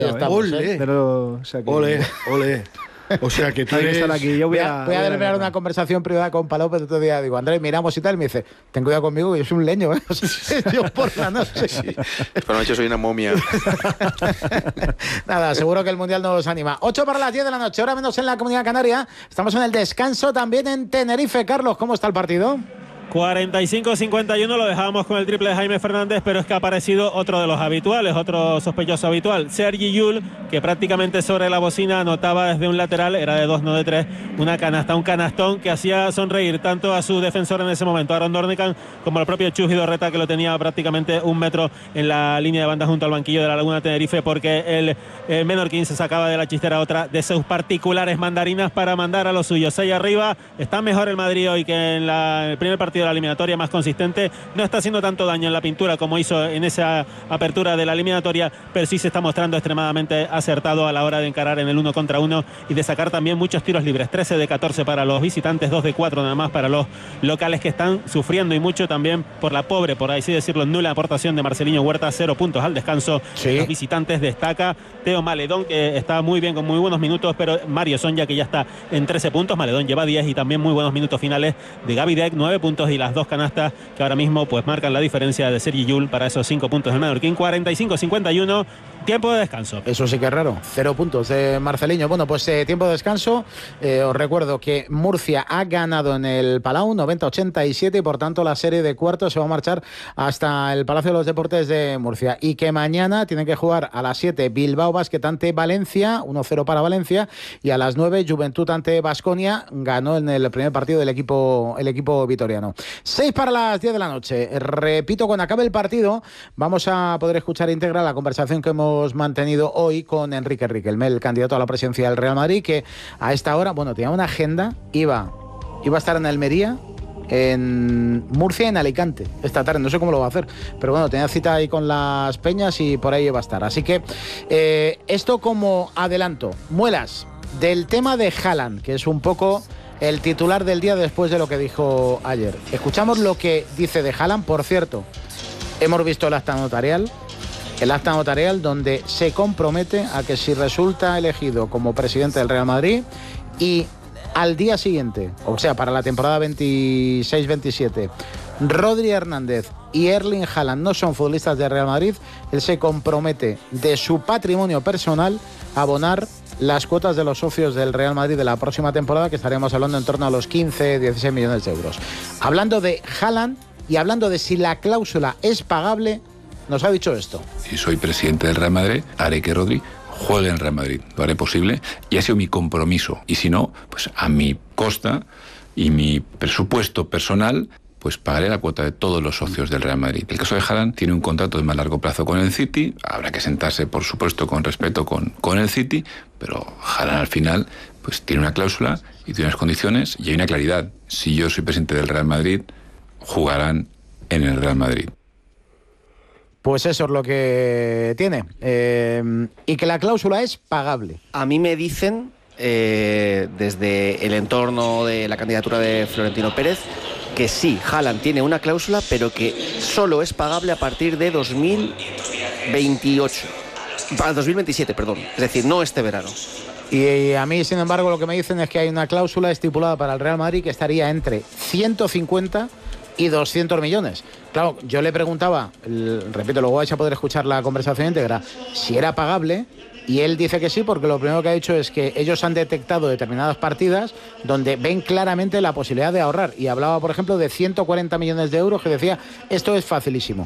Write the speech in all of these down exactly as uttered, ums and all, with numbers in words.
Ya estamos, ole, ¿eh? Pero, o sea que... ole, ole. O sea que tienes... estar aquí. Yo voy a, voy a, a terminar a una conversación privada con Palopez otro día. Digo, Andrés, miramos y tal. Y me dice, ten cuidado conmigo, que yo soy un leño, ¿eh? O sea, yo por la noche. Sí. Por la noche soy una momia. Nada, seguro que el Mundial nos anima. ocho para las diez de la noche, hora menos en la Comunidad Canaria. Estamos en el descanso también en Tenerife. Carlos, ¿cómo está el partido? cuarenta y cinco cincuenta y uno, lo dejábamos con el triple de Jaime Fernández, pero es que ha aparecido otro de los habituales, otro sospechoso habitual, Sergi Llull, que prácticamente sobre la bocina anotaba desde un lateral, era de dos, no de tres, una canasta, un canastón que hacía sonreír tanto a su defensor en ese momento, Aaron Dornican, como al propio Chus Vidorreta, que lo tenía prácticamente un metro en la línea de banda junto al banquillo de la Laguna Tenerife, porque el, el Menorquín se sacaba de la chistera otra de sus particulares mandarinas para mandar a los suyos. Seis arriba, está mejor el Madrid hoy que en la, el primer partido de la eliminatoria, más consistente, no está haciendo tanto daño en la pintura como hizo en esa apertura de la eliminatoria, pero sí se está mostrando extremadamente acertado a la hora de encarar en el uno contra uno y de sacar también muchos tiros libres, trece de catorce para los visitantes, dos de cuatro nada más para los locales, que están sufriendo y mucho también por la pobre, por así decirlo, nula aportación de Marceliño Huerta, cero puntos al descanso. Sí. Los visitantes destaca Teo Maledón, que está muy bien con muy buenos minutos, pero Mario Sonja, que ya está en trece puntos, Maledón lleva diez y también muy buenos minutos finales de Gaby Deck, nueve puntos y las dos canastas que ahora mismo pues marcan la diferencia de Sergi Llull para esos cinco puntos del Menorquín. Cuarenta y cinco cincuenta y uno, tiempo de descanso. Eso sí que es raro, cero puntos de Marceliño. Bueno, pues eh, tiempo de descanso. Eh, os recuerdo que Murcia ha ganado en el Palau noventa a ochenta y siete y por tanto la serie de cuartos se va a marchar hasta el Palacio de los Deportes de Murcia, y que mañana tienen que jugar a las siete Bilbao Basket ante Valencia, uno cero para Valencia, y a las nueve Juventud ante Baskonia. Ganó en el primer partido del equipo, el equipo vitoriano. seis para las diez de la noche. Repito, cuando acabe el partido vamos a poder escuchar íntegra la conversación que hemos mantenido hoy con Enrique Riquelme, el candidato a la presidencia del Real Madrid, que a esta hora, bueno, tenía una agenda, iba, iba a estar en Almería, en Murcia y en Alicante esta tarde, no sé cómo lo va a hacer, pero bueno, tenía cita ahí con las peñas y por ahí iba a estar. Así que eh, esto como adelanto. Muelas, del tema de Haaland, que es un poco el titular del día después de lo que dijo ayer. Escuchamos lo que dice de Haaland. Por cierto, hemos visto el acta notarial, el acta notarial donde se compromete a que si resulta elegido como presidente del Real Madrid y al día siguiente, o sea, para la temporada veintiséis veintisiete, Rodri Hernández y Erling Haaland no son futbolistas del Real Madrid, él se compromete de su patrimonio personal a abonar las cuotas de los socios del Real Madrid de la próxima temporada, que estaremos hablando en torno a los quince, dieciséis millones de euros. Hablando de Haaland y hablando de si la cláusula es pagable, nos ha dicho esto. Si soy presidente del Real Madrid, haré que Rodri juegue en Real Madrid. Lo haré posible y ha sido mi compromiso. Y si no, pues a mi costa y mi presupuesto personal, pues pagaré la cuota de todos los socios del Real Madrid. El caso de Haaland tiene un contrato de más largo plazo con el City. Habrá que sentarse, por supuesto, con respeto con, con el City, pero Haaland al final pues tiene una cláusula y tiene unas condiciones y hay una claridad. Si yo soy presidente del Real Madrid, jugarán en el Real Madrid. Pues eso es lo que tiene. Eh, y que la cláusula es pagable. A mí me dicen, eh, desde el entorno de la candidatura de Florentino Pérez, que sí, Haaland tiene una cláusula, pero que solo es pagable a partir de dos mil veintiocho. Para dos mil veintisiete, perdón. Es decir, no este verano. Y a mí, sin embargo, lo que me dicen es que hay una cláusula estipulada para el Real Madrid que estaría entre ciento cincuenta y doscientos millones. Claro, yo le preguntaba, el, repito, luego vais a poder escuchar la conversación íntegra, si era pagable, y él dice que sí, porque lo primero que ha dicho es que ellos han detectado determinadas partidas donde ven claramente la posibilidad de ahorrar, y hablaba, por ejemplo, de ciento cuarenta millones de euros, que decía, esto es facilísimo.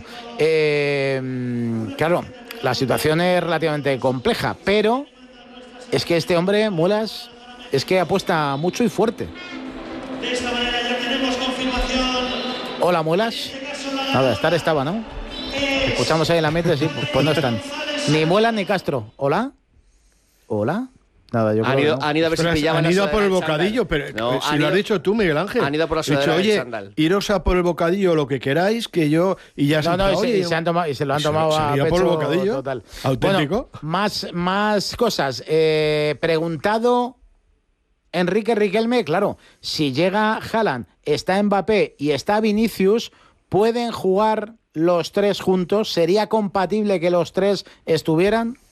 Eh, claro, la situación es relativamente compleja, pero es que este hombre, Muelas, es que apuesta mucho y fuerte. De esta manera ya tenemos confirmación. Hola, Muelas. Nada, estar estaba, ¿no? Escuchamos ahí en la meta, sí, pues, pues no están. Ni Muelas ni Castro. ¿Hola? ¿Hola? Nada, yo han, creo ido, que no. han ido a ver si pillaban Han ido a a por el bocadillo, pero no, si lo ido, has dicho tú, Miguel Ángel. Han ido por la dicho, sudadera oye, del chándal. iros a por el bocadillo lo que queráis, que yo... Y ya no, se, no, y se, oye, y se han tomado, y se lo han se, tomado se a ido pecho por el bocadillo, total. auténtico. Bueno, más, más cosas. Eh, preguntado Enrique Riquelme, claro, si llega Haaland, está Mbappé y está Vinicius, ¿pueden jugar los tres juntos? ¿Sería compatible que los tres estuvieran?